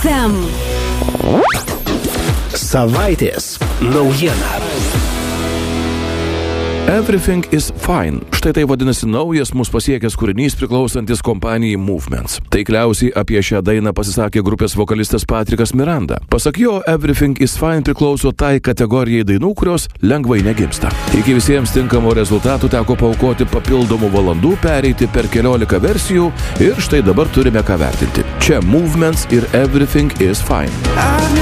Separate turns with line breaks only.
FM.
Savaitės naujiena.
Everything is fine. Štai tai vadinasi naujas mus pasiekęs kūrinys priklausantis kompanijai Movements. Taikliausiai apie šią dainą pasisakė grupės vokalistas Patrikas Miranda. Pasak jo, Everything is fine priklauso tai kategorijai dainų, kurios lengvai negimsta. Iki visiems tinkamo rezultatų teko paaukoti papildomų valandų, pereiti per 14 versijų ir štai dabar turime ką vertinti. Čia Movements ir Everything is fine.